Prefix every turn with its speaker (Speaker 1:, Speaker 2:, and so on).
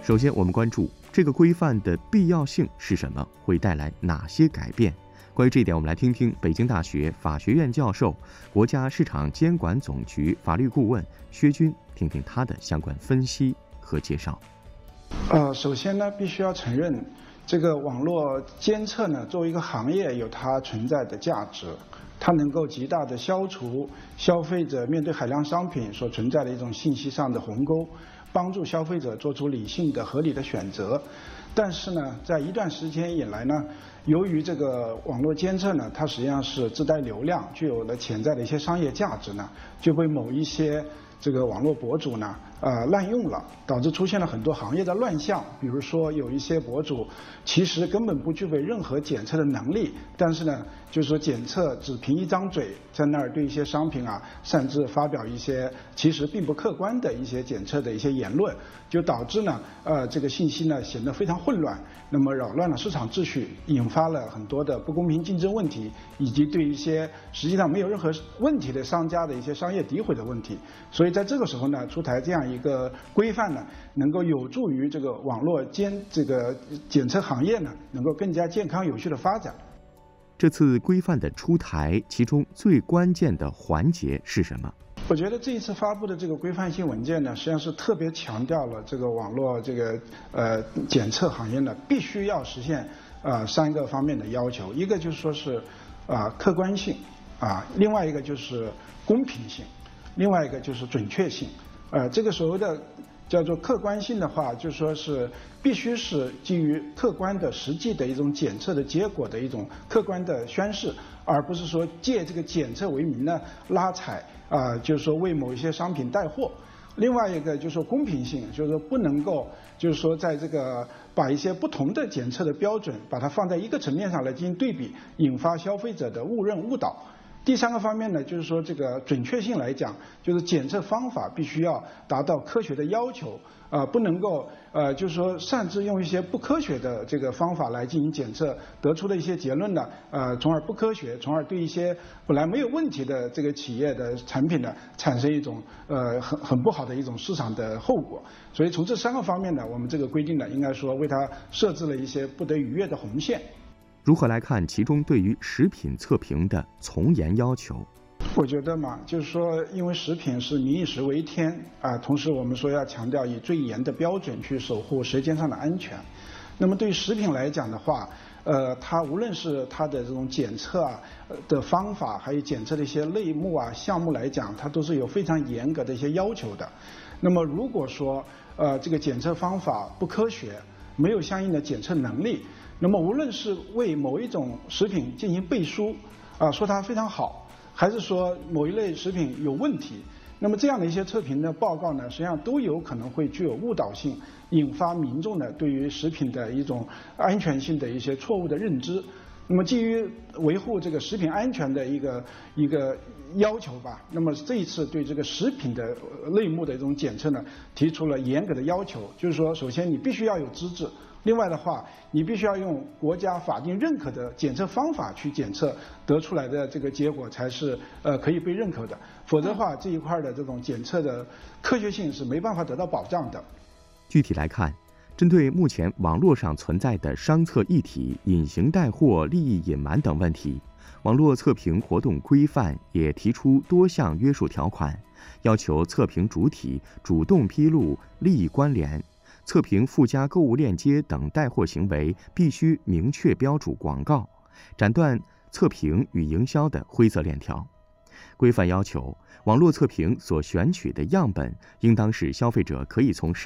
Speaker 1: 首先，我们关注这个规范的必要性是什么，会带来哪些改变？关于这一点，我们来听听北京大学法学院教授、国家市场监管总局法律顾问薛军，听听他的相关分析和介绍。
Speaker 2: 首先呢，必须要承认，这个网络监测呢，作为一个行业有它存在的价值，它能够极大的消除消费者面对海量商品所存在的一种信息上的鸿沟，帮助消费者做出理性的、合理的选择。但是呢，在一段时间以来呢，由于这个网络监测呢，它实际上是自带流量，具有了潜在的一些商业价值呢，就被某一些这个网络博主呢，滥用了，导致出现了很多行业的乱象。比如说，有一些博主其实根本不具备任何检测的能力，但是呢，就是说检测只凭一张嘴，在那儿对一些商品啊，擅自发表一些其实并不客观的一些检测的一些言论，就导致呢，这个信息呢显得非常混乱，那么扰乱了市场秩序，引发了很多的不公平竞争问题，以及对一些实际上没有任何问题的商家的一些商业诋毁的问题。所以在这个时候呢，出台这样一个规范呢，能够有助于这个网络这个检测行业呢，能够更加健康有序的发展。
Speaker 1: 这次规范的出台，其中最关键的环节是什么？
Speaker 2: 我觉得这一次发布的这个规范性文件呢，实际上是特别强调了这个网络检测行业呢，必须要实现3个方面的要求，一个就是说是客观性另外一个就是公平性，另外一个就是准确性。这个所谓的叫做客观性的话，就说是必须是基于客观的实际的一种检测的结果的一种客观的宣示，而不是说借这个检测为名呢拉踩就是说为某一些商品带货。另外一个就是说公平性，就是说不能够就是说在这个把一些不同的检测的标准把它放在一个层面上来进行对比，引发消费者的误认误导。第3个方面呢，就是说这个准确性来讲，就是检测方法必须要达到科学的要求，不能够就是说擅自用一些不科学的这个方法来进行检测，得出的一些结论呢，从而不科学，从而对一些本来没有问题的这个企业的产品呢，产生一种很不好的一种市场的后果。所以从这3个方面呢，我们这个规定呢，应该说为它设置了一些不得逾越的红线。
Speaker 1: 如何来看其中对于食品测评的从严要求？
Speaker 2: 我觉得嘛，就是说，因为食品是民以食为天同时我们说要强调以最严的标准去守护舌尖上的安全。那么对于食品来讲的话，它无论是它的这种检测的方法，还有检测的一些类目项目来讲，它都是有非常严格的一些要求的。那么如果说这个检测方法不科学，没有相应的检测能力，那么无论是为某一种食品进行背书说它非常好，还是说某一类食品有问题，那么这样的一些测评的报告呢，实际上都有可能会具有误导性，引发民众呢对于食品的一种安全性的一些错误的认知。那么基于维护这个食品安全的一个要求吧，那么这一次对这个食品的类目的一种检测呢，提出了严格的要求，就是说首先你必须要有资质，另外的话你必须要用国家法定认可的检测方法去检测，得出来的这个结果才是可以被认可的，否则的话这一块的这种检测的科学性是没办法得到保障的。
Speaker 1: 具体来看，针对目前网络上存在的商测议题、隐形带货、利益隐瞒等问题，网络测评活动规范也提出多项约束条款，要求测评主体主动披露利益关联，测评附加购物链接等带货行为必须明确标注广告，斩断测评与营销的灰色链条。规范要求，网络测评所选取的样本应当是消费者可以从